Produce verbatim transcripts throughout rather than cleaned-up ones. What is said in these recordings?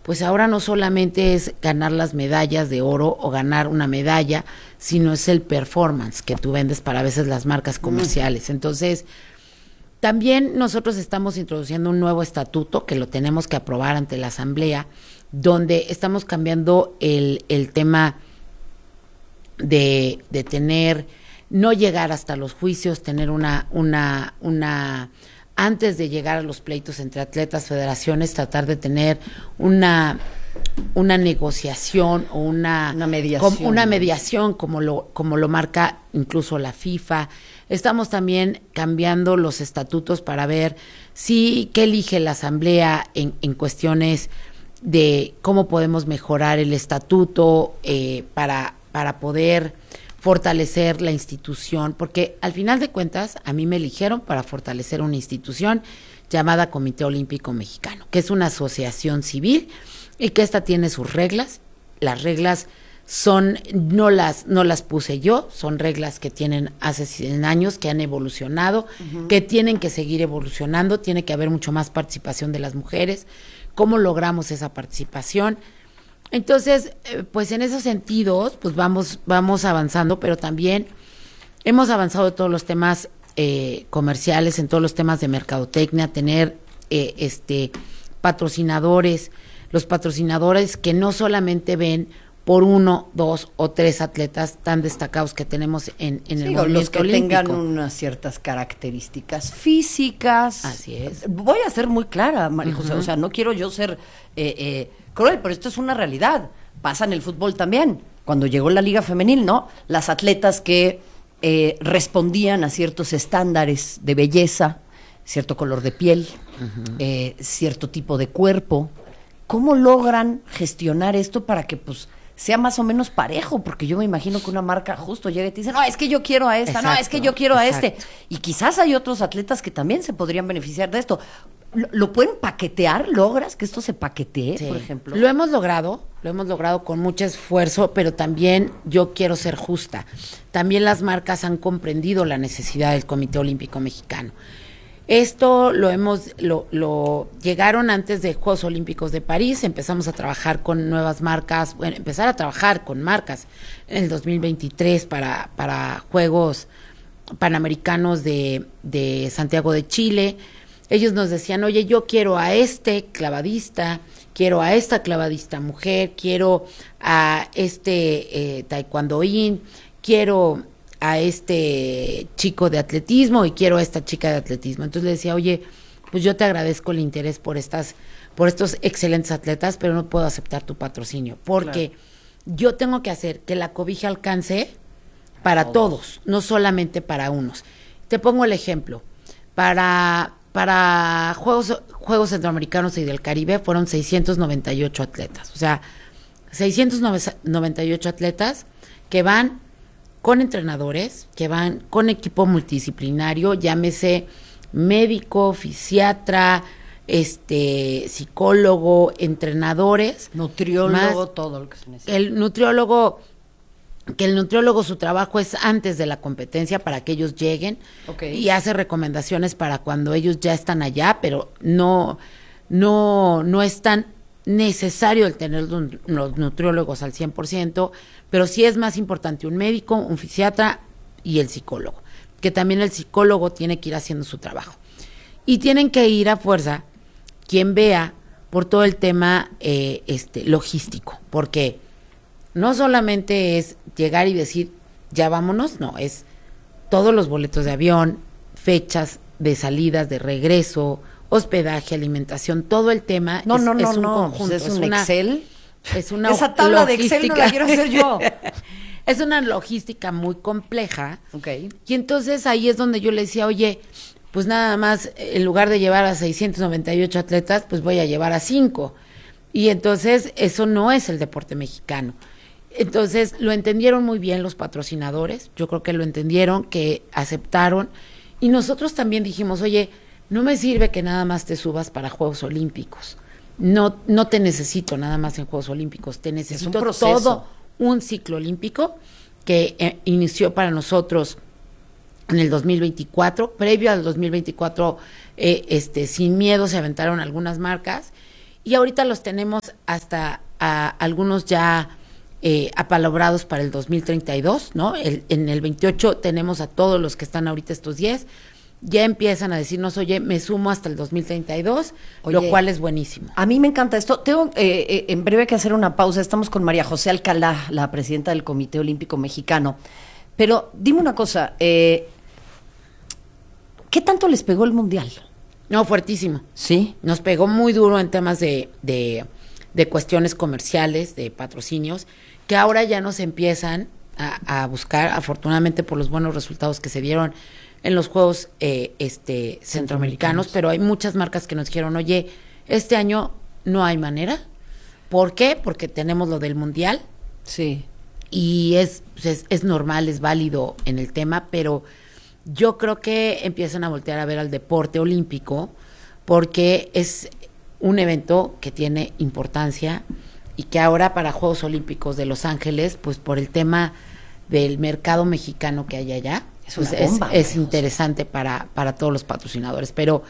pues ahora no solamente es ganar las medallas de oro o ganar una medalla, sino es el performance que tú vendes para a veces las marcas comerciales. Entonces, también nosotros estamos introduciendo un nuevo estatuto que lo tenemos que aprobar ante la Asamblea, donde estamos cambiando el, el tema de, de tener, no llegar hasta los juicios, tener una, una, una, antes de llegar a los pleitos entre atletas, federaciones, tratar de tener una, una negociación o una, una mediación, com, una mediación como lo, como lo marca incluso la FIFA. Estamos también cambiando los estatutos para ver si qué elige la Asamblea en, en cuestiones de cómo podemos mejorar el estatuto eh, para, para poder fortalecer la institución, porque al final de cuentas a mí me eligieron para fortalecer una institución llamada Comité Olímpico Mexicano, que es una asociación civil y que esta tiene sus reglas. Las reglas son, no las, no las puse yo, son reglas que tienen hace cien años, que han evolucionado, uh-huh. que tienen que seguir evolucionando, tiene que haber mucho más participación de las mujeres. ¿Cómo logramos esa participación? Entonces, eh, pues en esos sentidos, pues vamos, vamos avanzando, pero también hemos avanzado en todos los temas eh, comerciales, en todos los temas de mercadotecnia, tener eh, este patrocinadores, los patrocinadores que no solamente ven por uno, dos o tres atletas tan destacados que tenemos en, en el sí, movimiento los que olímpico. Tengan unas ciertas características físicas. Así es. Voy a ser muy clara, María José, uh-huh. o sea, no quiero yo ser eh, eh, cruel, pero esto es una realidad. Pasa en el fútbol también. Cuando llegó la Liga Femenil, ¿no? Las atletas que eh, respondían a ciertos estándares de belleza, cierto color de piel, uh-huh. eh, cierto tipo de cuerpo, ¿cómo logran gestionar esto para que, pues, sea más o menos parejo? Porque yo me imagino que una marca justo llega y te dice, no, es que yo quiero a esta, exacto, no, es que yo quiero exacto. a este. Y quizás hay otros atletas que también se podrían beneficiar de esto. ¿Lo, lo pueden paquetear? ¿Logras que esto se paquetee, sí. por ejemplo? Lo hemos logrado, lo hemos logrado con mucho esfuerzo, pero también yo quiero ser justa. También las marcas han comprendido la necesidad del Comité Olímpico Mexicano. Esto lo hemos, lo, lo llegaron antes de Juegos Olímpicos de París, empezamos a trabajar con nuevas marcas, bueno, empezar a trabajar con marcas en el dos mil veintitrés para, para Juegos Panamericanos de, de Santiago de Chile. Ellos nos decían, oye, yo quiero a este clavadista, quiero a esta clavadista mujer, quiero a este eh, taekwondoín, quiero a este chico de atletismo y quiero a esta chica de atletismo. Entonces le decía, oye, pues yo te agradezco el interés por estas, por estos excelentes atletas, pero no puedo aceptar tu patrocinio, porque claro. yo tengo que hacer que la cobija alcance para todos. todos, no solamente para unos. Te pongo el ejemplo, para, para Juegos, Juegos Centroamericanos y del Caribe fueron seiscientos noventa y ocho atletas, o sea, seiscientos noventa y ocho atletas que van con entrenadores, que van con equipo multidisciplinario, llámese médico, fisiatra, este, psicólogo, entrenadores. Nutriólogo, todo lo que se necesita. El nutriólogo, que el nutriólogo su trabajo es antes de la competencia para que ellos lleguen okay. y hace recomendaciones para cuando ellos ya están allá, pero no, no, no es tan necesario el tener los nutriólogos al cien por ciento, pero sí es más importante un médico, un fisiatra y el psicólogo, que también el psicólogo tiene que ir haciendo su trabajo. Y tienen que ir a fuerza quien vea por todo el tema eh, este logístico, porque no solamente es llegar y decir, ya vámonos, no, es todos los boletos de avión, fechas de salidas, de regreso, hospedaje, alimentación, todo el tema no, es, no, no, es un no, conjunto. Es, es un una, Excel. Es una Esa tabla logística. de Excel no la quiero hacer yo. Es una logística muy compleja. Okay. Y entonces ahí es donde yo le decía, oye, pues nada más, en lugar de llevar a seiscientos noventa y ocho atletas, pues voy a llevar a cinco. Y entonces eso no es el deporte mexicano. Entonces lo entendieron muy bien los patrocinadores, yo creo que lo entendieron, que aceptaron. Y nosotros también dijimos, oye, no me sirve que nada más te subas para Juegos Olímpicos. No, no te necesito nada más en Juegos Olímpicos, te necesito un todo un ciclo olímpico que eh, inició para nosotros en el dos mil veinticuatro. Previo al dos mil veinticuatro, eh, este, sin miedo se aventaron algunas marcas y ahorita los tenemos hasta a, algunos ya eh, apalabrados para el dos mil treinta y dos, ¿no? El, en el veintiocho tenemos a todos los que están ahorita estos diez, ya empiezan a decirnos, oye, me sumo hasta el dos mil treinta y dos, oye, lo cual es buenísimo. A mí me encanta esto. Tengo eh, eh, en breve que hacer una pausa. Estamos con María José Alcalá, la presidenta del Comité Olímpico Mexicano. Pero dime una cosa, eh, ¿qué tanto les pegó el Mundial? No, fuertísimo. ¿Sí? Nos pegó muy duro en temas de, de, de cuestiones comerciales, de patrocinios, que ahora ya nos empiezan a, a buscar, afortunadamente por los buenos resultados que se dieron en los Juegos eh, este, centroamericanos, pero hay muchas marcas que nos dijeron, oye, este año no hay manera. ¿Por qué? Porque tenemos lo del Mundial. Sí. Y es, es, es normal, es válido en el tema, pero yo creo que empiezan a voltear a ver al deporte olímpico porque es un evento que tiene importancia y que ahora para Juegos Olímpicos de Los Ángeles, pues por el tema del mercado mexicano que hay allá, es, pues bomba, es, es interesante para, para todos los patrocinadores, pero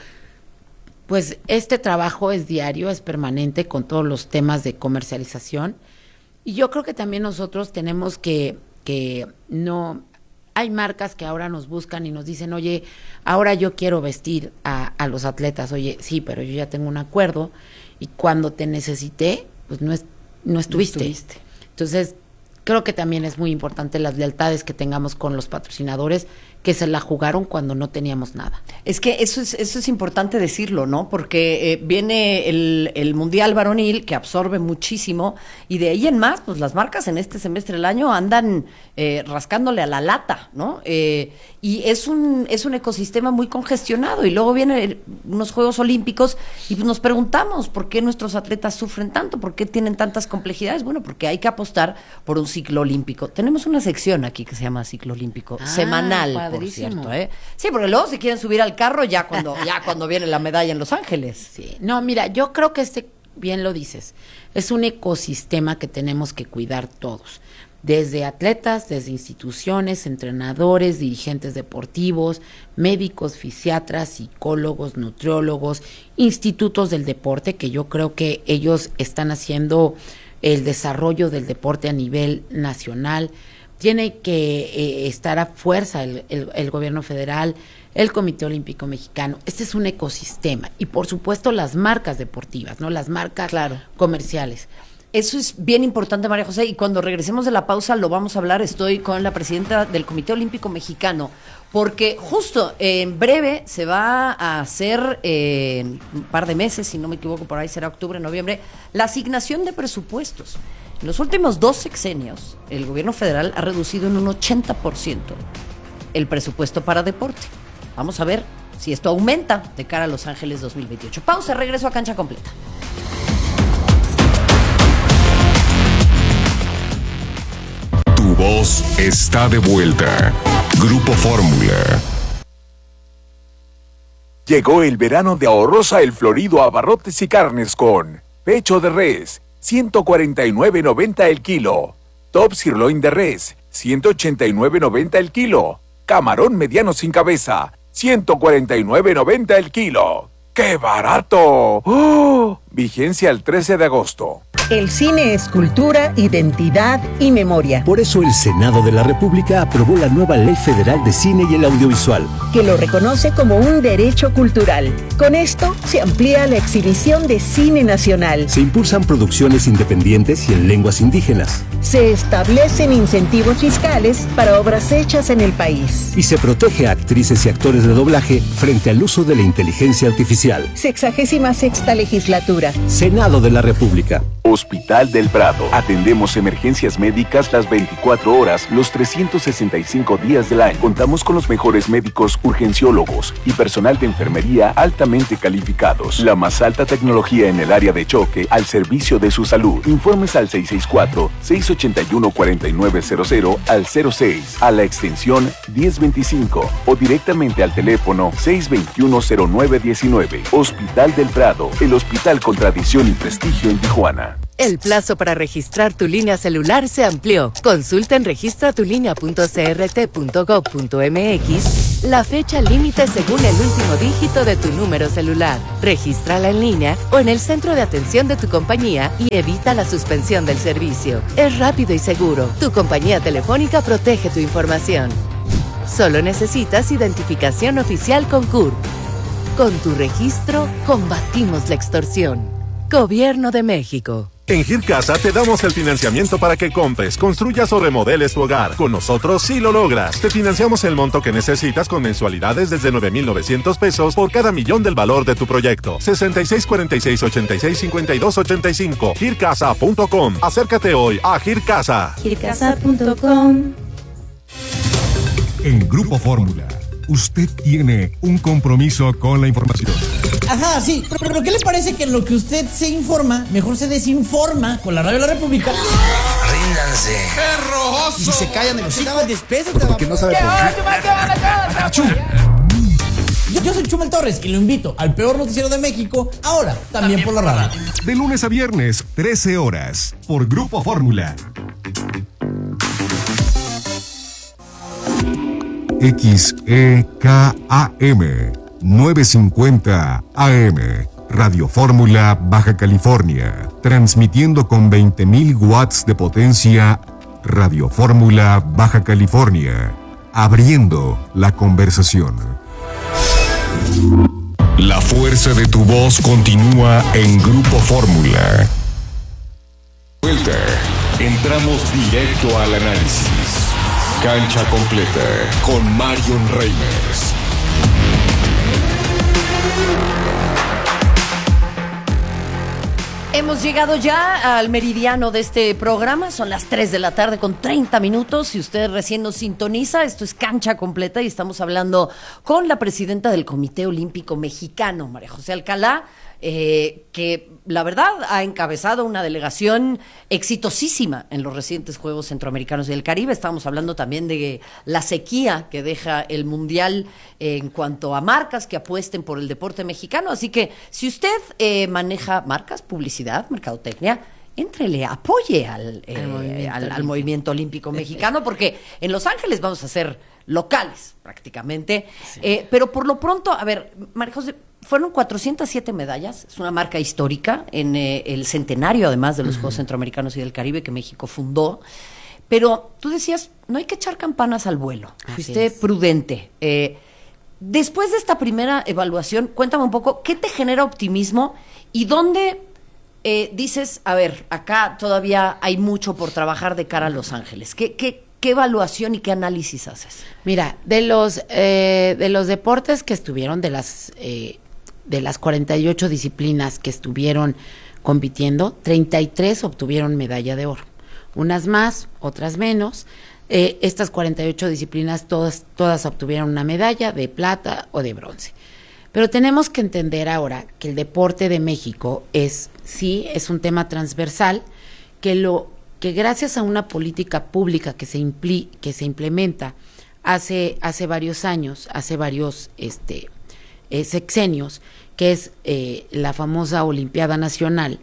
pues este trabajo es diario, es permanente con todos los temas de comercialización y yo creo que también nosotros tenemos que, que no, hay marcas que ahora nos buscan y nos dicen, oye, ahora yo quiero vestir a, a los atletas, oye, sí, pero yo ya tengo un acuerdo y cuando te necesité, pues no, es, no estuviste. No estuviste. Entonces, creo que también es muy importante las lealtades que tengamos con los patrocinadores que se la jugaron cuando no teníamos nada. Es que eso es eso es importante decirlo, ¿no? Porque eh, viene el, el Mundial Varonil que absorbe muchísimo y de ahí en más, pues las marcas en este semestre del año andan eh, rascándole a la lata, ¿no? Eh, y es un es un ecosistema muy congestionado y luego vienen unos Juegos Olímpicos y pues nos preguntamos por qué nuestros atletas sufren tanto, por qué tienen tantas complejidades. Bueno, porque hay que apostar por un ciclo olímpico. Tenemos una sección aquí que se llama ciclo olímpico ah, semanal. Por cierto, ¿eh? Sí, porque luego se quieren subir al carro ya cuando ya cuando viene la medalla en Los Ángeles. Sí, no, mira, yo creo que este, bien lo dices, es un ecosistema que tenemos que cuidar todos, desde atletas, desde instituciones, entrenadores, dirigentes deportivos, médicos, fisiatras, psicólogos, nutriólogos, institutos del deporte, que yo creo que ellos están haciendo el desarrollo del deporte a nivel nacional. Tiene que eh, estar a fuerza el, el, el gobierno federal, el Comité Olímpico Mexicano. Este es un ecosistema. Y por supuesto las marcas deportivas, ¿no? Las marcas claro. comerciales. Eso es bien importante, María José, y cuando regresemos de la pausa lo vamos a hablar. Estoy con la presidenta del Comité Olímpico Mexicano, porque justo eh, en breve se va a hacer, eh, en un par de meses, si no me equivoco, por ahí será octubre, noviembre, la asignación de presupuestos. En los últimos dos sexenios, el gobierno federal ha reducido en un ochenta por ciento el presupuesto para deporte. Vamos a ver si esto aumenta de cara a Los Ángeles dos mil veintiocho. Pausa, regreso a Cancha Completa. Tu voz está de vuelta. Grupo Fórmula. Llegó el verano de Ahorrosa El Florido Abarrotes y Carnes con pecho de res, ciento cuarenta y nueve noventa el kilo. Top sirloin de res, ciento ochenta y nueve noventa el kilo. Camarón mediano sin cabeza, ciento cuarenta y nueve noventa el kilo. ¡Qué barato! ¡Oh! Vigencia el trece de agosto. El cine es cultura, identidad y memoria. Por eso el Senado de la República aprobó la nueva Ley Federal de Cine y el Audiovisual, que lo reconoce como un derecho cultural. Con esto se amplía la exhibición de cine nacional. Se impulsan producciones independientes y en lenguas indígenas. Se establecen incentivos fiscales para obras hechas en el país. Y se protege a actrices y actores de doblaje frente al uso de la inteligencia artificial. Sexagésima sexta legislatura. Senado de la República. Hospital del Prado. Atendemos emergencias médicas las veinticuatro horas, los trescientos sesenta y cinco días del año. Contamos con los mejores médicos urgenciólogos y personal de enfermería altamente calificados. La más alta tecnología en el área de choque al servicio de su salud. Informes al seis seis cuatro, seis ocho uno, cuatro nueve cero cero al cero seis, a la extensión diez veinticinco o directamente al teléfono seis dos uno, cero nueve uno nueve. Hospital del Prado, el hospital con tradición y prestigio en Tijuana. El plazo para registrar tu línea celular se amplió. Consulta en registra tu línea punto c r t punto gov punto m x la fecha límite según el último dígito de tu número celular. Regístrala en línea o en el centro de atención de tu compañía y evita la suspensión del servicio. Es rápido y seguro. Tu compañía telefónica protege tu información. Solo necesitas identificación oficial con C U R. Con tu registro, combatimos la extorsión. Gobierno de México. En Gircasa te damos el financiamiento para que compres, construyas o remodeles tu hogar. Con nosotros sí lo logras. Te financiamos el monto que necesitas con mensualidades desde nueve mil novecientos pesos por cada millón del valor de tu proyecto. sesenta y seis cuarenta y seis ochenta y seis cincuenta y dos ochenta y cinco. gircasa punto com. Acércate hoy a Gircasa. gircasa punto com. En Grupo Fórmula, usted tiene un compromiso con la información. Ajá, sí, pero, pero ¿qué le parece que lo que usted se informa, mejor se desinforma con la Radio de la República? Ríndanse. ¡Perroso! Y si se callan de los hijos, despésate. Porque no sabe por qué. Yo, yo soy Chumel Torres y lo invito al peor noticiero de México, ahora también, también por la radio. De lunes a viernes, trece horas, por Grupo Fórmula. X E K A M novecientos cincuenta A M, Radio Fórmula, Baja California, transmitiendo con veinte mil watts de potencia. Radio Fórmula, Baja California, abriendo la conversación. La fuerza de tu voz continúa en Grupo Fórmula. Vuelta. Entramos directo al análisis. Cancha completa con Marion Reimers. Hemos llegado ya al meridiano de este programa, son las tres de la tarde con treinta minutos. Si usted recién nos sintoniza, esto es Cancha Completa y estamos hablando con la presidenta del Comité Olímpico Mexicano, María José Alcalá, eh, que la verdad ha encabezado una delegación exitosísima en los recientes Juegos Centroamericanos y del Caribe. Estamos hablando también de la sequía que deja el Mundial en cuanto a marcas que apuesten por el deporte mexicano. Así que si usted eh, maneja marcas, publicidad, mercadotecnia, éntrele, apoye al, eh, movimiento al, al movimiento olímpico mexicano, porque en Los Ángeles vamos a ser locales prácticamente. Sí. Eh, pero por lo pronto, a ver, María José, fueron cuatrocientas siete medallas, es una marca histórica en eh, el centenario además de los uh-huh. Juegos Centroamericanos y del Caribe que México fundó. Pero tú decías, no hay que echar campanas al vuelo, Así fuiste es. prudente. Eh, después de esta primera evaluación, cuéntame un poco, ¿qué te genera optimismo y dónde eh, dices, a ver, acá todavía hay mucho por trabajar de cara a Los Ángeles? ¿Qué, qué, qué evaluación y qué análisis haces? Mira, de los, eh, de los deportes que estuvieron, de las... Eh, de las cuarenta y ocho disciplinas que estuvieron compitiendo, treinta y tres obtuvieron medalla de oro. Unas más, otras menos. Eh, estas cuarenta y ocho disciplinas, todas, todas obtuvieron una medalla de plata o de bronce. Pero tenemos que entender ahora que el deporte de México es, sí, es un tema transversal, que, lo, que gracias a una política pública que se, impli, que se implementa hace, hace varios años, hace varios... este Eh, sexenios, que es eh, la famosa Olimpiada Nacional,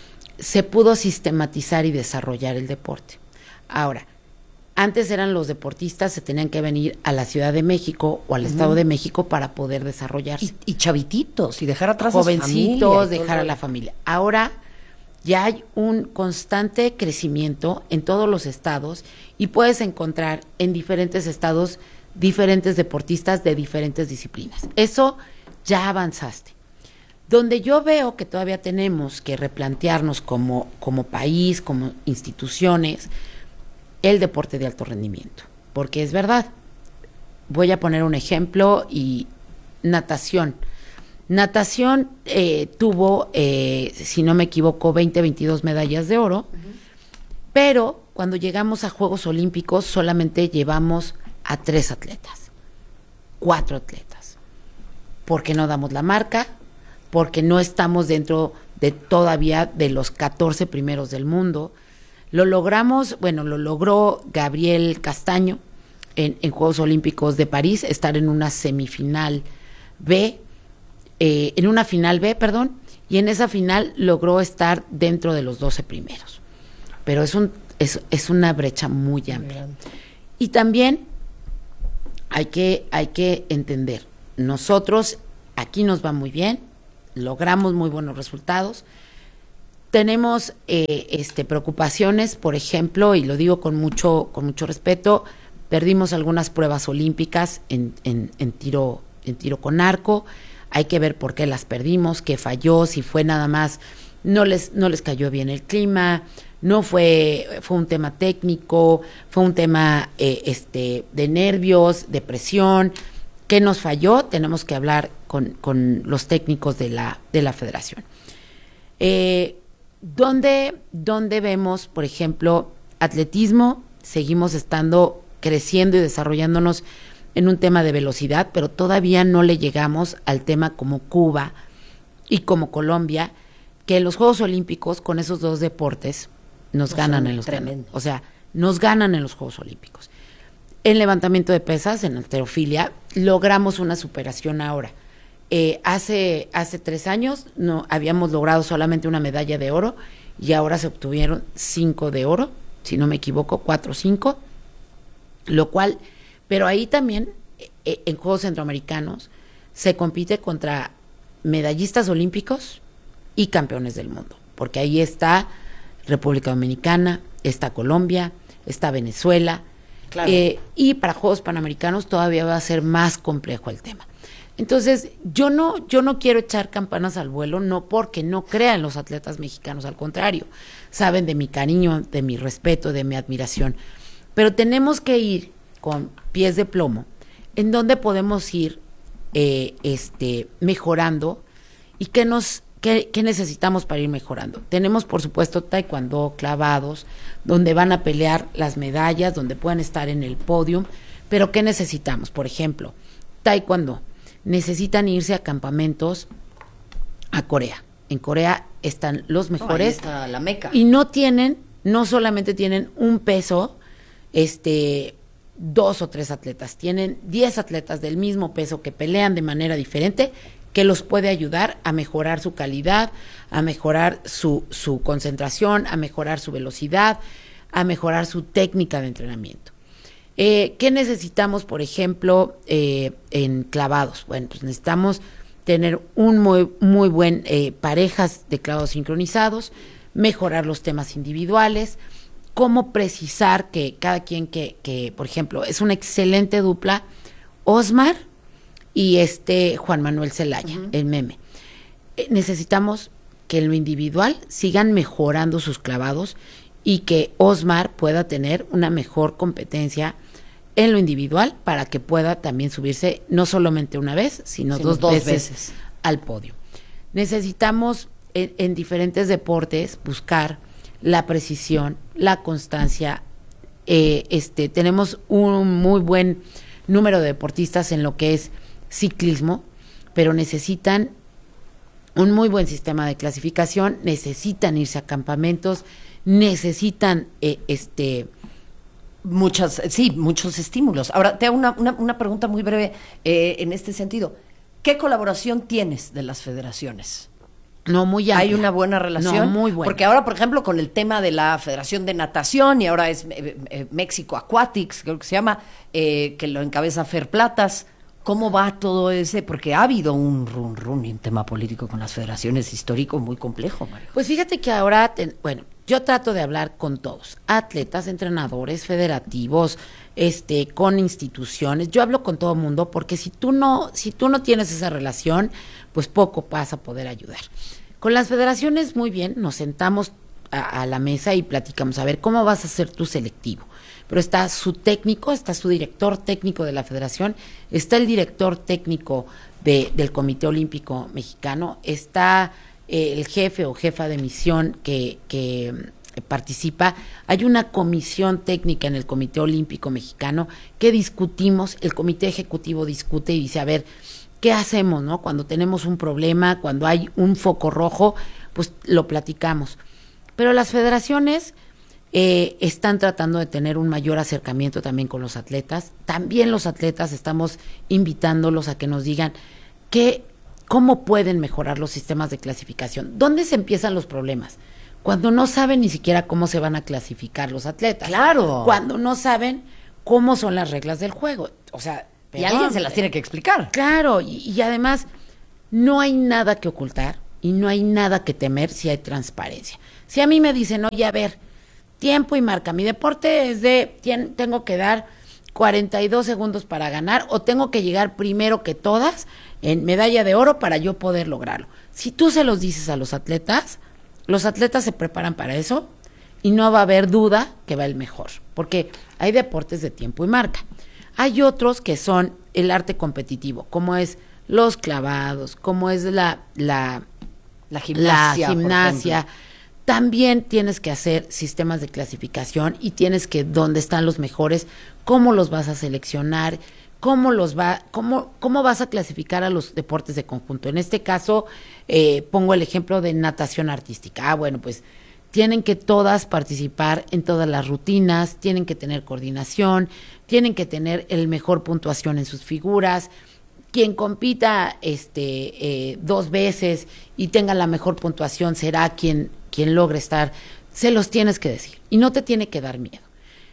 se pudo sistematizar y desarrollar el deporte. Ahora, antes eran los deportistas, se tenían que venir a la Ciudad de México o al uh-huh. Estado de México para poder desarrollarse. Y, y chavititos, y dejar atrás jovencitos, a su familia, dejar a la familia. Ahora ya hay un constante crecimiento en todos los estados y puedes encontrar en diferentes estados diferentes deportistas de diferentes disciplinas. Eso ya avanzaste. Donde yo veo que todavía tenemos que replantearnos como, como país, como instituciones, el deporte de alto rendimiento. Porque es verdad, voy a poner un ejemplo, y natación. Natación eh, tuvo, eh, si no me equivoco, veinte, veintidós medallas de oro, uh-huh. pero cuando llegamos a Juegos Olímpicos solamente llevamos a tres atletas, cuatro atletas. ¿Por qué no damos la marca? Porque no estamos dentro de todavía de los catorce primeros del mundo. Lo logramos, bueno, lo logró Gabriel Castaño en, en Juegos Olímpicos de París, estar en una semifinal B, eh, en una final B, perdón, y en esa final logró estar dentro de los doce primeros. Pero es, un, es, es una brecha muy amplia. Y también hay que, hay que entender, nosotros aquí nos va muy bien, logramos muy buenos resultados, tenemos eh, este, preocupaciones, por ejemplo, y lo digo con mucho, con mucho respeto, perdimos algunas pruebas olímpicas en, en, en, tiro, en tiro con arco, hay que ver por qué las perdimos, qué falló, si fue nada más, no les, no les cayó bien el clima, no fue, fue un tema técnico, fue un tema eh, este, de nervios, de presión. ¿Qué nos falló? Tenemos que hablar con, con los técnicos de la, de la federación. Eh, ¿dónde, ¿Dónde vemos, por ejemplo, atletismo? Seguimos estando creciendo y desarrollándonos en un tema de velocidad, pero todavía no le llegamos al tema como Cuba y como Colombia, que en los Juegos Olímpicos, con esos dos deportes, nos o ganan en los ganan, o sea, nos ganan en los Juegos Olímpicos. En levantamiento de pesas, en halterofilia, logramos una superación ahora. Eh, hace, hace tres años no habíamos logrado solamente una medalla de oro y ahora se obtuvieron cinco de oro, si no me equivoco, cuatro o cinco, lo cual, pero ahí también eh, en Juegos Centroamericanos se compite contra medallistas olímpicos y campeones del mundo, porque ahí está República Dominicana, está Colombia, está Venezuela, claro. eh, y para Juegos Panamericanos todavía va a ser más complejo el tema. Entonces, yo no, yo no quiero echar campanas al vuelo, no porque no crea en los atletas mexicanos, al contrario, saben de mi cariño, de mi respeto, de mi admiración, pero tenemos que ir con pies de plomo, en donde podemos ir eh, este, mejorando y que nos ¿Qué, ¿Qué necesitamos para ir mejorando? Tenemos, por supuesto, taekwondo, clavados, donde van a pelear las medallas, donde pueden estar en el podio, pero ¿qué necesitamos? Por ejemplo, taekwondo, necesitan irse a campamentos a Corea. En Corea están los mejores. Oh, ahí está la Meca. Y no tienen, no solamente tienen un peso, este, dos o tres atletas, tienen diez atletas del mismo peso que pelean de manera diferente, que los puede ayudar a mejorar su calidad, a mejorar su, su concentración, a mejorar su velocidad, a mejorar su técnica de entrenamiento. Eh, ¿Qué necesitamos, por ejemplo, eh, en clavados? Bueno, pues necesitamos tener un muy, muy buen eh, parejas de clavados sincronizados, mejorar los temas individuales, cómo precisar que cada quien que, que por ejemplo, es una excelente dupla, Osmar y este Juan Manuel Zelaya, uh-huh. el meme. Eh, necesitamos que en lo individual sigan mejorando sus clavados y que Osmar pueda tener una mejor competencia en lo individual para que pueda también subirse no solamente una vez, sino, sino dos, dos veces, veces al podio. Necesitamos en, en diferentes deportes buscar la precisión, la constancia. Eh, este, tenemos un muy buen número de deportistas en lo que es ciclismo, pero necesitan un muy buen sistema de clasificación, necesitan irse a campamentos, necesitan eh, este muchas, sí, muchos estímulos. Ahora, te hago una, una, una pregunta muy breve eh, en este sentido. ¿Qué colaboración tienes de las federaciones? No, muy amplia. ¿Hay una buena relación? No, muy buena. Porque ahora, por ejemplo, con el tema de la Federación de Natación, y ahora es eh, eh, México Aquatics, creo que se llama, eh, que lo encabeza Fer Platas, ¿cómo va todo ese? Porque ha habido un run run en tema político con las federaciones histórico muy complejo, Mario. Pues fíjate que ahora, ten, bueno, yo trato de hablar con todos, atletas, entrenadores, federativos, este, con instituciones, yo hablo con todo el mundo, porque si tú no, si tú no tienes esa relación, pues poco vas a poder ayudar. Con las federaciones, muy bien, nos sentamos a, a la mesa y platicamos, a ver, ¿cómo vas a hacer tu selectivo? Pero está su técnico, está su director técnico de la federación, está el director técnico de, del Comité Olímpico Mexicano, está eh, el jefe o jefa de misión que, que eh, participa. Hay una comisión técnica en el Comité Olímpico Mexicano que discutimos, el Comité Ejecutivo discute y dice, a ver, ¿qué hacemos, no? Cuando tenemos un problema, cuando hay un foco rojo, pues lo platicamos. Pero las federaciones Eh, están tratando de tener un mayor acercamiento también con los atletas. También los atletas estamos invitándolos a que nos digan qué, ¿cómo pueden mejorar los sistemas de clasificación? ¿Dónde se empiezan los problemas? Cuando no saben ni siquiera cómo se van a clasificar los atletas. Claro. Cuando no saben cómo son las reglas del juego. O sea, y alguien se las tiene que explicar. Claro, y, y además no hay nada que ocultar y no hay nada que temer si hay transparencia. Si a mí me dicen, oye, a ver, tiempo y marca, mi deporte es de, tien, tengo que dar cuarenta y dos segundos para ganar o tengo que llegar primero que todas en medalla de oro para yo poder lograrlo. Si tú se los dices a los atletas, los atletas se preparan para eso y no va a haber duda que va el mejor, porque hay deportes de tiempo y marca. Hay otros que son el arte competitivo, como es los clavados, como es la, la, la gimnasia. La gimnasia. También tienes que hacer sistemas de clasificación y tienes que, dónde están los mejores, cómo los vas a seleccionar, cómo los va, cómo, cómo vas a clasificar a los deportes de conjunto. En este caso, eh, pongo el ejemplo de natación artística. Ah, bueno, pues tienen que todas participar en todas las rutinas, tienen que tener coordinación, tienen que tener el mejor puntuación en sus figuras. Quien compita este eh, dos veces y tenga la mejor puntuación será quien, quien logre estar. Se los tienes que decir y no te tiene que dar miedo.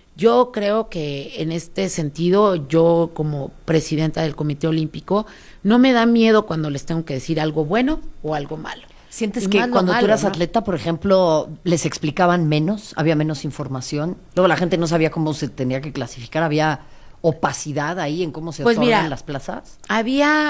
Yo creo que en este sentido, yo como presidenta del Comité Olímpico, no me da miedo cuando les tengo que decir algo bueno o algo malo. ¿Sientes Y que más lo cuando malo, tú eras ¿no? atleta, por ejemplo, les explicaban menos, había menos información? Luego la gente no sabía cómo se tenía que clasificar, había opacidad ahí en cómo se Pues otorgan mira, las plazas. Había,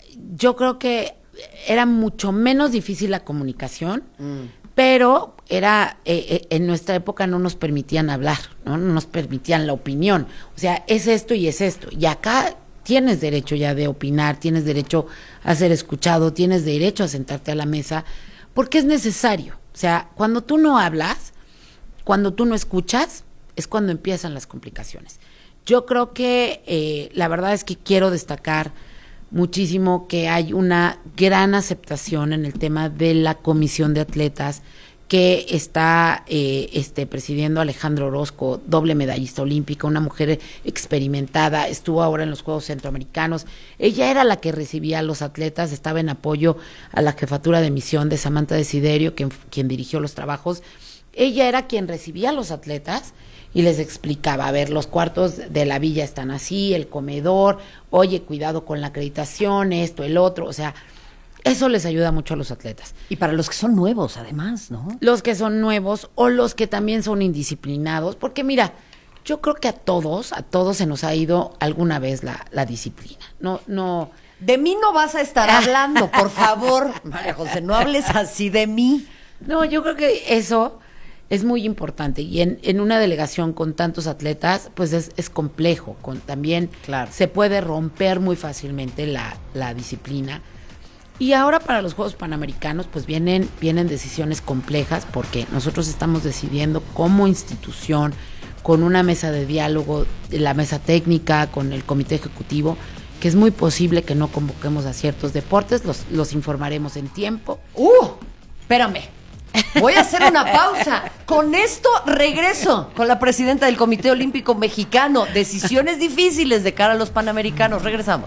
yo creo que era mucho menos difícil la comunicación, mm. pero era eh, eh, en nuestra época no nos permitían hablar, ¿no? No nos permitían la opinión. O sea, es esto y es esto. Y acá tienes derecho ya de opinar, tienes derecho a ser escuchado, tienes derecho a sentarte a la mesa, porque es necesario. O sea, cuando tú no hablas, cuando tú no escuchas, es cuando empiezan las complicaciones. Yo creo que eh, la verdad es que quiero destacar muchísimo que hay una gran aceptación en el tema de la comisión de atletas que está eh, este, presidiendo Alejandro Orozco, doble medallista olímpica, una mujer experimentada, estuvo ahora en los Juegos Centroamericanos. Ella era la que recibía a los atletas, estaba en apoyo a la jefatura de misión de Samantha Desiderio, quien, quien dirigió los trabajos. Ella era quien recibía a los atletas y les explicaba, a ver, los cuartos de la villa están así, el comedor, oye, cuidado con la acreditación, esto, el otro, o sea, eso les ayuda mucho a los atletas. Y para los que son nuevos, además, ¿no? Los que son nuevos o los que también son indisciplinados, porque mira, yo creo que a todos, a todos se nos ha ido alguna vez la, la disciplina, no, no... De mí no vas a estar hablando, por favor, María José, no hables así de mí. No, yo creo que eso es muy importante y en, en una delegación con tantos atletas, pues es, es complejo, con, también claro. se puede romper muy fácilmente la, la disciplina. Y ahora para los Juegos Panamericanos, pues vienen, vienen decisiones complejas porque nosotros estamos decidiendo como institución, con una mesa de diálogo, la mesa técnica, con el comité ejecutivo, que es muy posible que no convoquemos a ciertos deportes, los, los informaremos en tiempo. ¡Uh! Espérame. Voy a hacer una pausa. Con esto regreso con la presidenta del Comité Olímpico Mexicano. Decisiones difíciles de cara a los Panamericanos. Regresamos.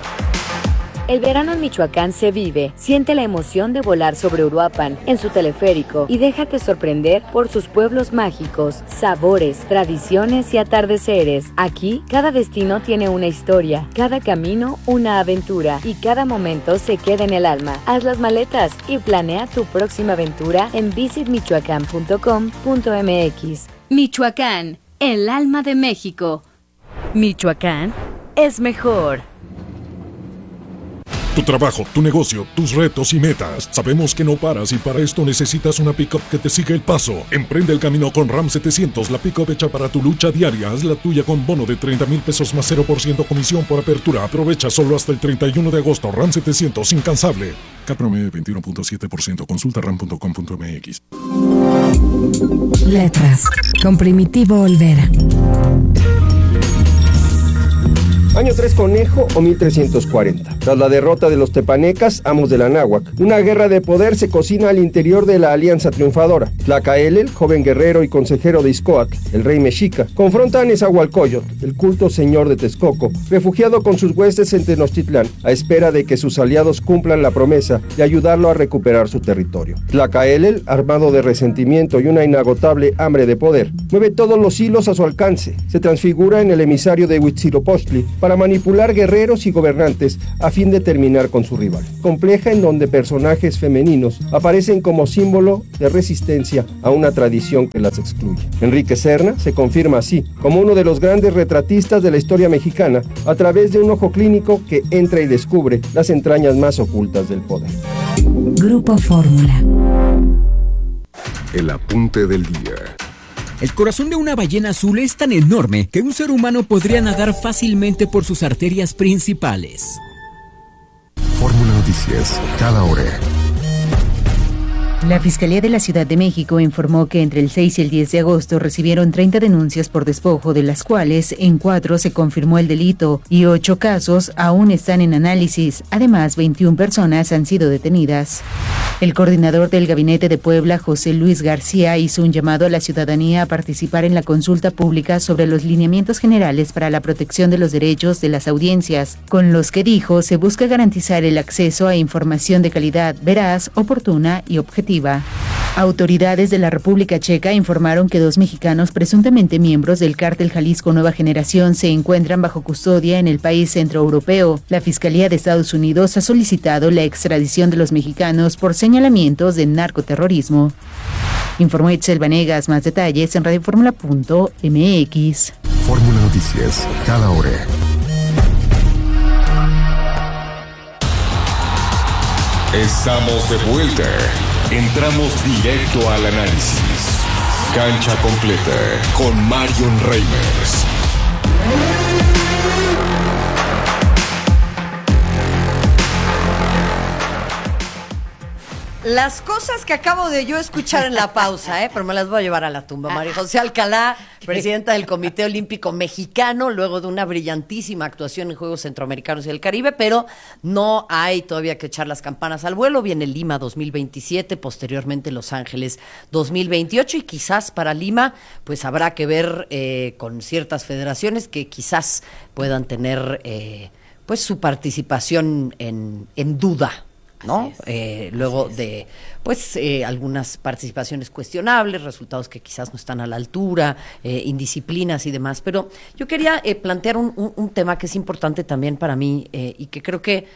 El verano en Michoacán se vive. Siente la emoción de volar sobre Uruapan en su teleférico y déjate sorprender por sus pueblos mágicos, sabores, tradiciones y atardeceres. Aquí, cada destino tiene una historia, cada camino una aventura y cada momento se queda en el alma. Haz las maletas y planea tu próxima aventura en visit michoacán punto com punto m x. Michoacán, el alma de México. Michoacán es mejor. Tu trabajo, tu negocio, tus retos y metas. Sabemos que no paras y para esto necesitas una pick-up que te siga el paso. Emprende el camino con RAM setecientos, la pick-up hecha para tu lucha diaria. Haz la tuya con bono de treinta mil pesos más cero por ciento comisión por apertura. Aprovecha solo hasta el treinta y uno de agosto. RAM setecientos, incansable. C A P promedio veintiuno punto siete por ciento. Consulta ram punto com punto m x. Letras, con Primitivo Olvera. Año tres conejo o mil trescientos cuarenta. Tras la derrota de los tepanecas, amos de la náhuac, una guerra de poder se cocina al interior de la alianza triunfadora. Tlacaelel, joven guerrero y consejero de Ixcoatl, el rey mexica, confronta a Nezahualcóyotl, el culto señor de Texcoco, refugiado con sus huestes en Tenochtitlán, a espera de que sus aliados cumplan la promesa de ayudarlo a recuperar su territorio. Tlacaelel, armado de resentimiento y una inagotable hambre de poder, mueve todos los hilos a su alcance. Se transfigura en el emisario de Huitzilopochtli para manipular guerreros y gobernantes a fin de terminar con su rival. Compleja en donde personajes femeninos aparecen como símbolo de resistencia a una tradición que las excluye. Enrique Serna se confirma así como uno de los grandes retratistas de la historia mexicana a través de un ojo clínico que entra y descubre las entrañas más ocultas del poder. Grupo Fórmula. El apunte del día. El corazón de una ballena azul es tan enorme que un ser humano podría nadar fácilmente por sus arterias principales. Fórmula Noticias, cada hora. La Fiscalía de la Ciudad de México informó que entre el seis y el diez de agosto recibieron treinta denuncias por despojo, de las cuales en cuatro se confirmó el delito y ocho casos aún están en análisis. Además, veintiuna personas han sido detenidas. El coordinador del Gabinete de Puebla, José Luis García, hizo un llamado a la ciudadanía a participar en la consulta pública sobre los lineamientos generales para la protección de los derechos de las audiencias, con los que dijo se busca garantizar el acceso a información de calidad, veraz, oportuna y objetiva. Autoridades de la República Checa informaron que dos mexicanos presuntamente miembros del cártel Jalisco Nueva Generación se encuentran bajo custodia en el país centroeuropeo. La Fiscalía de Estados Unidos ha solicitado la extradición de los mexicanos por señalamientos de narcoterrorismo. Informó Itzel Vanegas. Más detalles en radioformula punto m x. Fórmula Noticias, cada hora. Estamos de vuelta. Entramos directo al análisis. Cancha completa con Marion Reimers. Las cosas que acabo de yo escuchar en la pausa, ¿eh? Pero me las voy a llevar a la tumba. María José Alcalá, presidenta del Comité Olímpico Mexicano, luego de una brillantísima actuación en Juegos Centroamericanos y del Caribe, pero no hay todavía que echar las campanas al vuelo. Viene Lima dos mil veintisiete, posteriormente Los Ángeles dos mil veintiocho, y quizás para Lima pues habrá que ver eh, con ciertas federaciones que quizás puedan tener eh, pues su participación en, en duda, ¿no? Eh, luego de pues eh, algunas participaciones cuestionables, resultados que quizás no están a la altura, eh, indisciplinas y demás. Pero yo quería eh, plantear un, un, un tema que es importante también para mí eh, y que creo que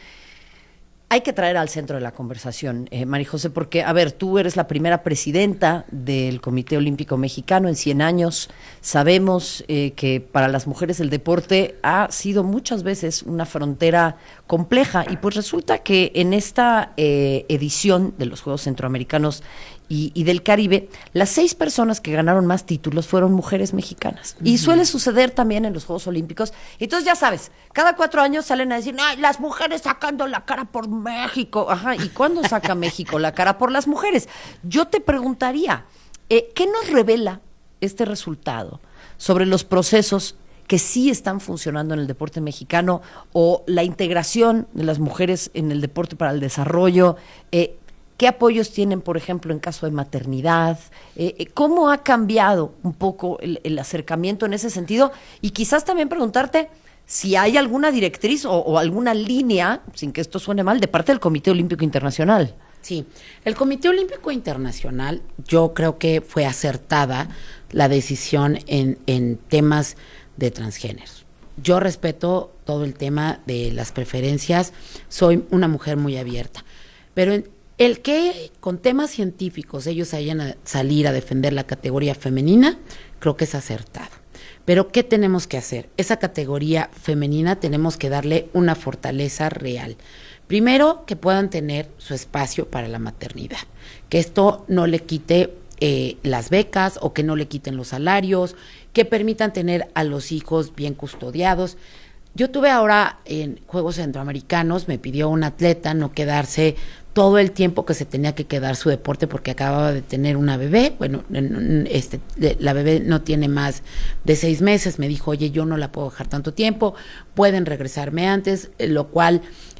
hay que traer al centro de la conversación, eh, María José, porque, a ver, tú eres la primera presidenta del Comité Olímpico Mexicano en cien años. Sabemos eh, que para las mujeres el deporte ha sido muchas veces una frontera compleja, y pues resulta que en esta eh, edición de los Juegos Centroamericanos y, y del Caribe, las seis personas que ganaron más títulos fueron mujeres mexicanas. Uh-huh. Y suele suceder también en los Juegos Olímpicos. Entonces, ya sabes, cada cuatro años salen a decir, ¡ay, las mujeres sacando la cara por México! Ajá, ¿y cuándo saca México la cara por las mujeres? Yo te preguntaría, eh, ¿qué nos revela este resultado sobre los procesos que sí están funcionando en el deporte mexicano, o la integración de las mujeres en el deporte para el desarrollo? Eh, ¿Qué apoyos tienen, por ejemplo, en caso de maternidad? Eh, ¿Cómo ha cambiado un poco el, el acercamiento en ese sentido? Y quizás también preguntarte si hay alguna directriz o, o alguna línea, sin que esto suene mal, de parte del Comité Olímpico Internacional. Sí, el Comité Olímpico Internacional, yo creo que fue acertada la decisión en, en temas de transgéneros. Yo respeto todo el tema de las preferencias, soy una mujer muy abierta, pero en, el que con temas científicos ellos hayan a salir a defender la categoría femenina, creo que es acertado. Pero ¿qué tenemos que hacer? Esa categoría femenina tenemos que darle una fortaleza real. Primero, que puedan tener su espacio para la maternidad, que esto no le quite eh, las becas o que no le quiten los salarios, que permitan tener a los hijos bien custodiados. Yo tuve ahora en Juegos Centroamericanos, me pidió un atleta no quedarse todo el tiempo que se tenía que quedar su deporte porque acababa de tener una bebé. Bueno, este, la bebé no tiene más de seis meses. Me dijo, oye, yo no la puedo dejar tanto tiempo, pueden regresarme antes, lo cual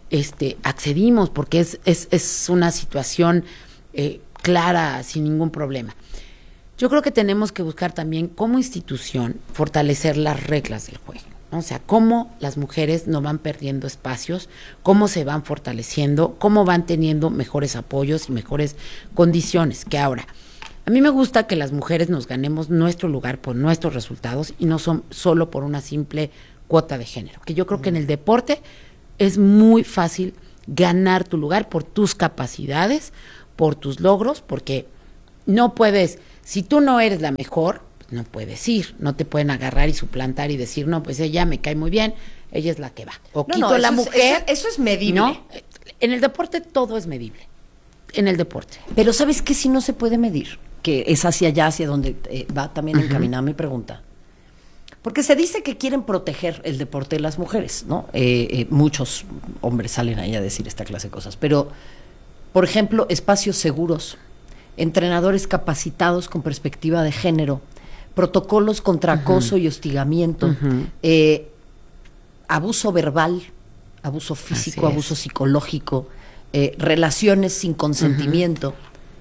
este, accedimos porque es, es, es una situación eh, clara, sin ningún problema. Yo creo que tenemos que buscar también como institución fortalecer las reglas del juego, ¿no? O sea, cómo las mujeres no van perdiendo espacios, cómo se van fortaleciendo, cómo van teniendo mejores apoyos y mejores condiciones. Que ahora, a mí me gusta que las mujeres nos ganemos nuestro lugar por nuestros resultados y no son solo por una simple cuota de género. Que yo creo que en el deporte es muy fácil ganar tu lugar por tus capacidades, por tus logros, porque no puedes, si tú no eres la mejor, no puedes ir, no te pueden agarrar y suplantar y decir, no, pues ella me cae muy bien, ella es la que va. O no, quito no, a la eso mujer. Es, eso, eso es medible. ¿No? En el deporte todo es medible. En el deporte. Pero ¿sabes qué? Si no se puede medir, que es hacia allá, hacia donde eh, va también Uh-huh. encaminada mi pregunta. Porque se dice que quieren proteger el deporte de las mujeres, ¿no? Eh, eh, muchos hombres salen ahí a decir esta clase de cosas. Pero, por ejemplo, espacios seguros, entrenadores capacitados con perspectiva de género, protocolos contra Uh-huh. acoso y hostigamiento, Uh-huh. eh, abuso verbal, abuso físico, Así es. abuso psicológico, eh, relaciones sin consentimiento.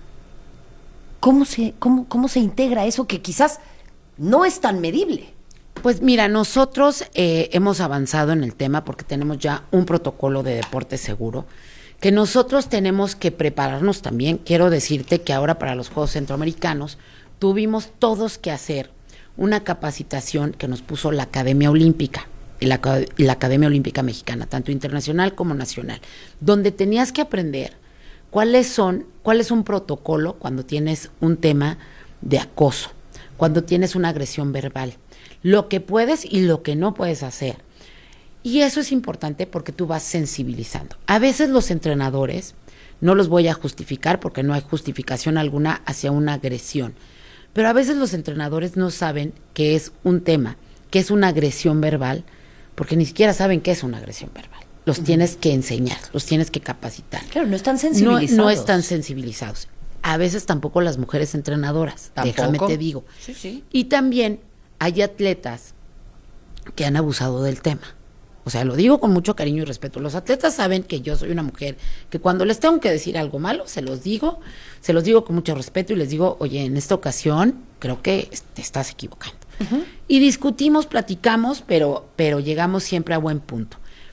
¿Cómo se, cómo, ¿Cómo se integra eso que quizás no es tan medible? Pues mira, nosotros eh, hemos avanzado en el tema porque tenemos ya un protocolo de deporte seguro, que nosotros tenemos que prepararnos también. Quiero decirte que ahora para los Juegos Centroamericanos tuvimos todos que hacer una capacitación que nos puso la Academia Olímpica y la, y la Academia Olímpica Mexicana, tanto internacional como nacional, donde tenías que aprender cuáles son, cuál es un protocolo cuando tienes un tema de acoso, cuando tienes una agresión verbal, lo que puedes y lo que no puedes hacer. Y eso es importante porque tú vas sensibilizando. A veces los entrenadores, no los voy a justificar porque no hay justificación alguna hacia una agresión, pero a veces los entrenadores no saben que es un tema, que es una agresión verbal, porque ni siquiera saben qué es una agresión verbal. Los uh-huh. tienes que enseñar, los tienes que capacitar. Claro, no están sensibilizados. No, no están sensibilizados. A veces tampoco las mujeres entrenadoras, ¿tampoco? Déjame te digo. Sí, sí. Y también hay atletas que han abusado del tema. O sea, lo digo con mucho cariño y respeto. Los atletas saben que yo soy una mujer que cuando les tengo que decir algo malo, se los digo, se los digo con mucho respeto y les digo, oye, en esta ocasión creo que te estás equivocando. Uh-huh. Y discutimos, platicamos, pero, pero llegamos siempre a buen punto.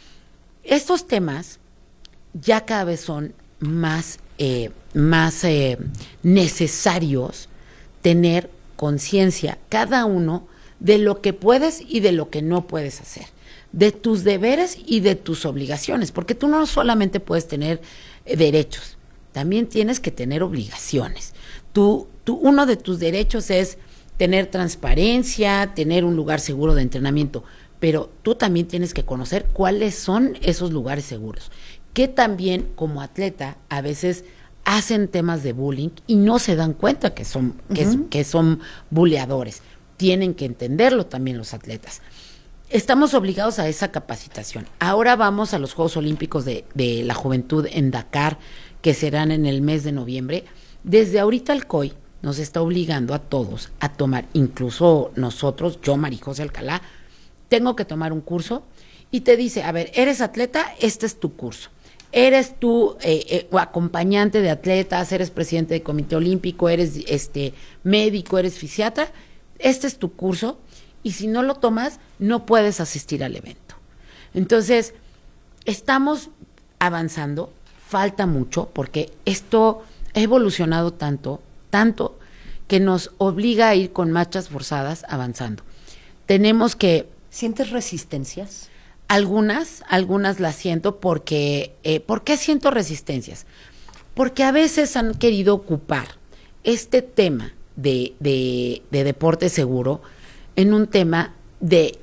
Estos temas ya cada vez son más, eh, más eh, necesarios tener conciencia cada uno de lo que puedes y de lo que no puedes hacer, de tus deberes y de tus obligaciones, porque tú no solamente puedes tener eh, derechos, también tienes que tener obligaciones. Tú, tú, uno de tus derechos es tener transparencia, tener un lugar seguro de entrenamiento, pero tú también tienes que conocer cuáles son esos lugares seguros, que también como atleta a veces hacen temas de bullying y no se dan cuenta que son, uh-huh. que, es, que son buleadores. Tienen que entenderlo también los atletas. Estamos obligados a esa capacitación. Ahora vamos a los Juegos Olímpicos de, de la Juventud en Dakar, que serán en el mes de noviembre. Desde ahorita el C O I nos está obligando a todos a tomar, incluso nosotros, yo, María José Alcalá, tengo que tomar un curso y te dice, a ver, eres atleta, este es tu curso. Eres tú eh, eh, acompañante de atletas, eres presidente del Comité Olímpico, eres este médico, eres fisiatra, este es tu curso y si no lo tomas, no puedes asistir al evento. Entonces, estamos avanzando, falta mucho porque esto ha evolucionado tanto, tanto, que nos obliga a ir con marchas forzadas avanzando. Tenemos que... ¿Sientes resistencias? Algunas, algunas las siento porque... Eh, ¿Por qué siento resistencias? Porque a veces han querido ocupar este tema de, de, de deporte seguro en un tema de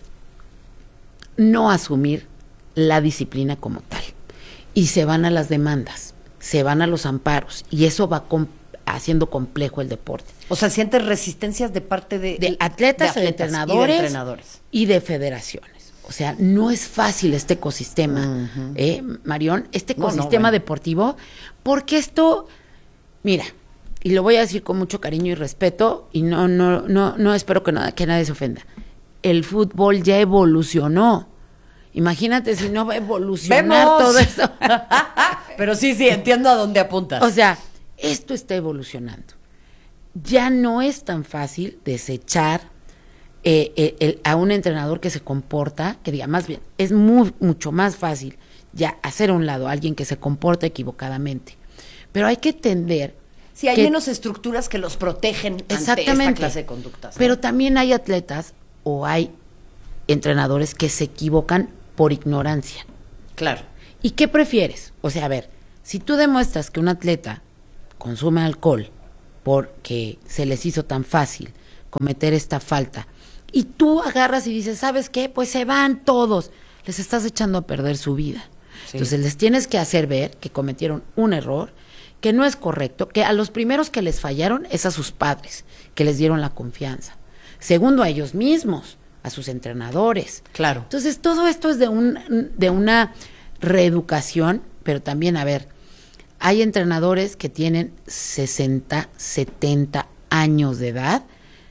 no asumir la disciplina como tal. Y se van a las demandas, se van a los amparos, y eso va com- haciendo complejo el deporte. O sea, ¿sientes resistencias de parte de, de atletas, de, atletas de, entrenadores, y de entrenadores y de federaciones? O sea, no es fácil este ecosistema, uh-huh. ¿eh, Marión? Este ecosistema no, no, bueno. deportivo, porque esto, mira, y lo voy a decir con mucho cariño y respeto, y no, no, no, no espero que, nada, que nadie se ofenda. El fútbol ya evolucionó Imagínate si no va a evolucionar ¡Vemos! todo eso. Pero sí, sí, entiendo a dónde apuntas. O sea, esto está evolucionando. Ya no es tan fácil desechar eh, el, el, a un entrenador que se comporta, que diga, más bien, es muy, mucho más fácil ya hacer a un lado a alguien que se comporta equivocadamente. Pero hay que entender... Sí, hay que, menos estructuras que los protegen ante exactamente, esta clase de conductas, ¿no? Pero también hay atletas o hay entrenadores que se equivocan por ignorancia. Claro. ¿Y qué prefieres? O sea, a ver, si tú demuestras que un atleta consume alcohol porque se les hizo tan fácil cometer esta falta, y tú agarras y dices, ¿sabes qué? Pues se van todos. Les estás echando a perder su vida. Sí. Entonces les tienes que hacer ver que cometieron un error, que no es correcto, que a los primeros que les fallaron es a sus padres, que les dieron la confianza. Segundo, a ellos mismos, a sus entrenadores. Claro. Entonces todo esto es de, un, de una reeducación, pero también, a ver, hay entrenadores que tienen sesenta, setenta años de edad,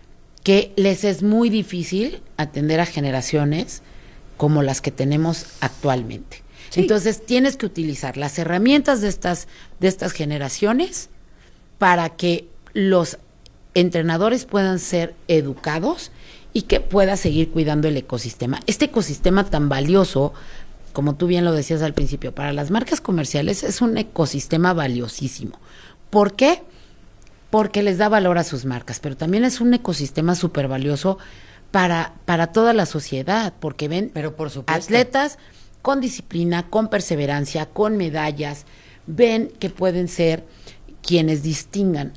que les es muy difícil atender a generaciones como las que tenemos actualmente. Sí. Entonces tienes que utilizar las herramientas de estas, de estas generaciones para que los entrenadores puedan ser educados y que pueda seguir cuidando el ecosistema. Este ecosistema tan valioso, como tú bien lo decías al principio, para las marcas comerciales es un ecosistema valiosísimo. ¿Por qué? Porque les da valor a sus marcas, pero también es un ecosistema súper valioso para, para toda la sociedad, porque ven pero por supuesto. atletas con disciplina, con perseverancia, con medallas, ven que pueden ser quienes distingan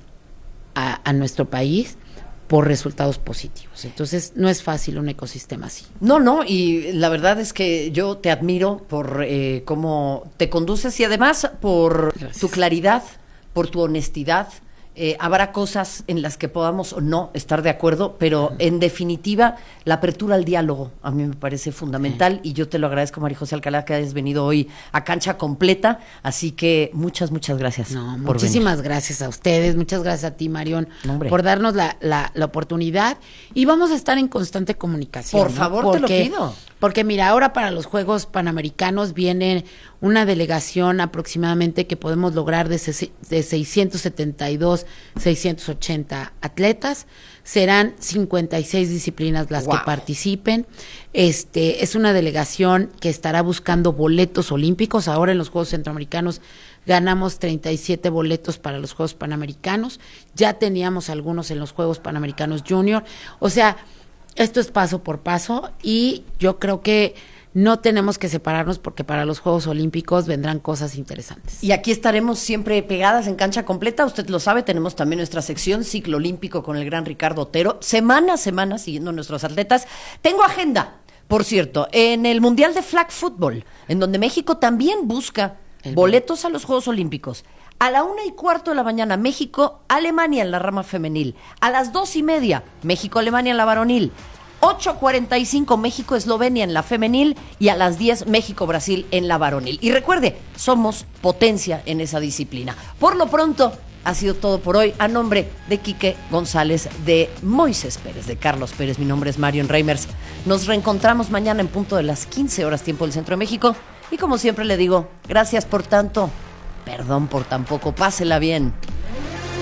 a, a nuestro país por resultados positivos. Entonces, no es fácil un ecosistema así. No, no, y la verdad es que yo te admiro por eh, cómo te conduces y además por Gracias. tu claridad, por tu honestidad. Eh, habrá cosas en las que podamos o no estar de acuerdo, pero uh-huh. en definitiva la apertura al diálogo a mí me parece fundamental, sí. y yo te lo agradezco, María José Alcalá, que hayas venido hoy a Cancha Completa, así que muchas, muchas gracias. No, por muchísimas venir. Gracias a ustedes, muchas gracias a ti, Marión, no, por darnos la, la, la oportunidad, y vamos a estar en constante comunicación. Por favor, ¿no? Porque, te lo pido. Porque mira, ahora para los Juegos Panamericanos viene una delegación aproximadamente que podemos lograr de, se, de seiscientos setenta y dos, seiscientos ochenta atletas. Serán cincuenta y seis disciplinas las wow. que participen. Este es una delegación que estará buscando boletos olímpicos. Ahora en los Juegos Centroamericanos ganamos treinta y siete boletos para los Juegos Panamericanos. Ya teníamos algunos en los Juegos Panamericanos Junior. O sea, esto es paso por paso y yo creo que no tenemos que separarnos porque para los Juegos Olímpicos vendrán cosas interesantes. Y aquí estaremos siempre pegadas en Cancha Completa, usted lo sabe, tenemos también nuestra sección Ciclo Olímpico con el gran Ricardo Otero, semana a semana siguiendo a nuestros atletas. Tengo agenda, por cierto, en el Mundial de Flag Football, en donde México también busca el boletos bien. a los Juegos Olímpicos. A la una y cuarto de la mañana, México, Alemania en la rama femenil. A las dos y media, México, Alemania en la varonil. ocho cuarenta y cinco, México, Eslovenia en la femenil. Y a las diez, México, Brasil en la varonil. Y recuerde, somos potencia en esa disciplina. Por lo pronto, ha sido todo por hoy. A nombre de Quique González, de Moisés Pérez, de Carlos Pérez, mi nombre es Marion Reimers. Nos reencontramos mañana en punto de las quince horas, tiempo del Centro de México. Y como siempre le digo, gracias por tanto. Perdón por tan poco, pásela bien.